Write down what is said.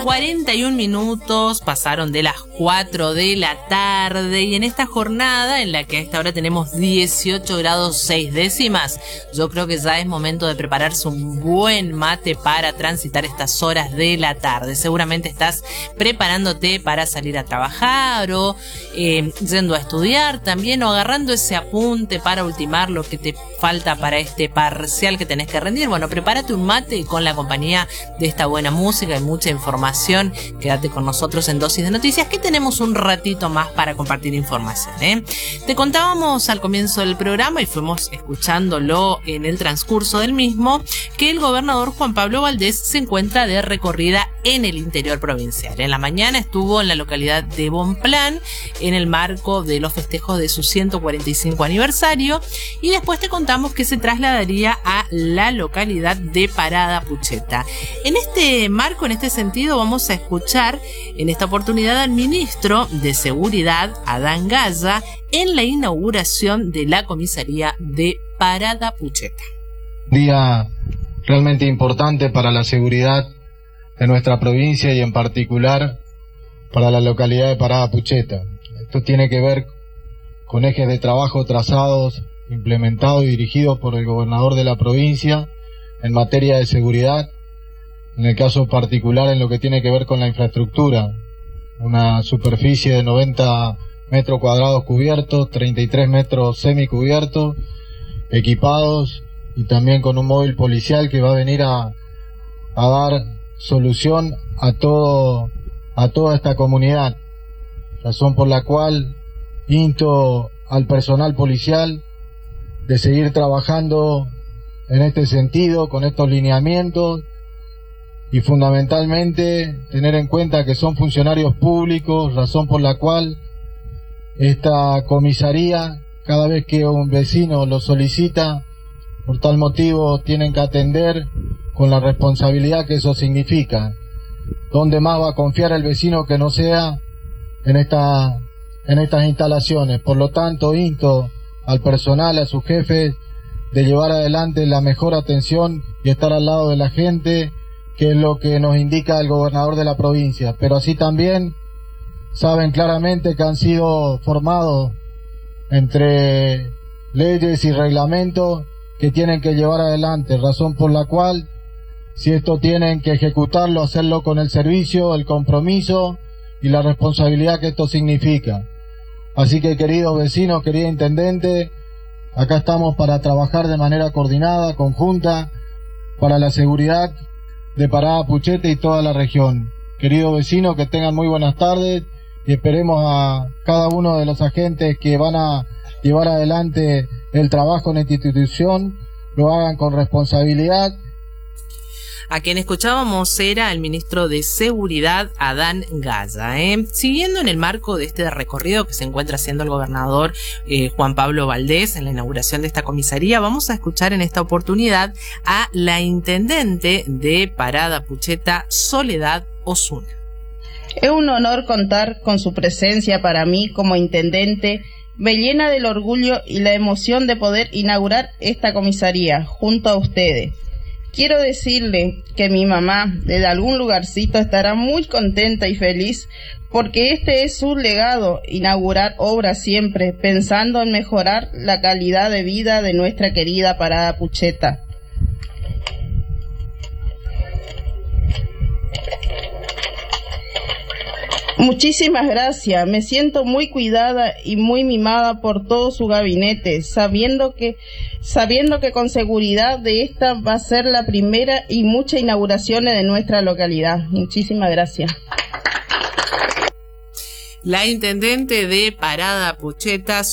41 minutos pasaron de las 4 de la tarde y en esta jornada en la que a esta hora tenemos 18 grados 6 décimas, yo creo que ya es momento de prepararse un buen mate para transitar estas horas de la tarde. Seguramente estás preparándote para salir a trabajar o yendo a estudiar también, o agarrando ese apunte para ultimar lo que te falta para este parcial que tenés que rendir. Bueno, prepárate un mate con la compañía de esta buena música y mucha información. Quédate con nosotros en Dosis de Noticias, que tenemos un ratito más para compartir información, Te contábamos al comienzo del programa y fuimos escuchándolo en el transcurso del mismo, que el gobernador Juan Pablo Valdés se encuentra de recorrida en el interior provincial. En la mañana estuvo en la localidad de Bonplan en el marco de los festejos de su 145 aniversario y después te contamos que se trasladaría a la localidad de Parada Pucheta. En este marco, en este sentido, vamos a escuchar en esta oportunidad al ministro de Seguridad, Adán Gaya, en la inauguración de la comisaría de Parada Pucheta. Día realmente importante para la seguridad de nuestra provincia y en particular para la localidad de Parada Pucheta. Esto tiene que ver con ejes de trabajo trazados, implementados y dirigidos por el gobernador de la provincia en materia de seguridad, en el caso particular en lo que tiene que ver con la infraestructura, una superficie de 90 metros cuadrados cubiertos, 33 metros semicubiertos, equipados y también con un móvil policial que va a venir a dar solución a toda esta comunidad, razón por la cual insto al personal policial de seguir trabajando en este sentido, con estos lineamientos, y fundamentalmente tener en cuenta que son funcionarios públicos, razón por la cual esta comisaría, cada vez que un vecino lo solicita, por tal motivo tienen que atender con la responsabilidad que eso significa. ¿Dónde más va a confiar el vecino que no sea en estas instalaciones? Por lo tanto, insto al personal, a sus jefes, de llevar adelante la mejor atención y estar al lado de la gente, que es lo que nos indica el gobernador de la provincia. Pero así también saben claramente que han sido formados entre leyes y reglamentos que tienen que llevar adelante, razón por la cual, si esto tienen que ejecutarlo, hacerlo con el servicio, el compromiso y la responsabilidad que esto significa. Así que, queridos vecinos, querida intendente, acá estamos para trabajar de manera coordinada, conjunta, para la seguridad de Parada Pucheta y toda la región. Queridos vecinos, que tengan muy buenas tardes y esperemos a cada uno de los agentes que van a llevar adelante el trabajo en esta institución, lo hagan con responsabilidad. A quien escuchábamos era el ministro de Seguridad, Adán Gaya. Siguiendo en el marco de este recorrido que se encuentra haciendo el gobernador Juan Pablo Valdés en la inauguración de esta comisaría, vamos a escuchar en esta oportunidad a la intendente de Parada Pucheta, Soledad Osuna. Es un honor contar con su presencia para mí como intendente. Me llena del orgullo y la emoción de poder inaugurar esta comisaría junto a ustedes. Quiero decirle que mi mamá, desde algún lugarcito, estará muy contenta y feliz porque este es su legado, inaugurar obras siempre, pensando en mejorar la calidad de vida de nuestra querida Parada Pucheta. Muchísimas gracias, me siento muy cuidada y muy mimada por todo su gabinete, sabiendo que con seguridad de esta va a ser la primera y muchas inauguraciones de nuestra localidad. Muchísimas gracias. La intendente de Parada Pucheta,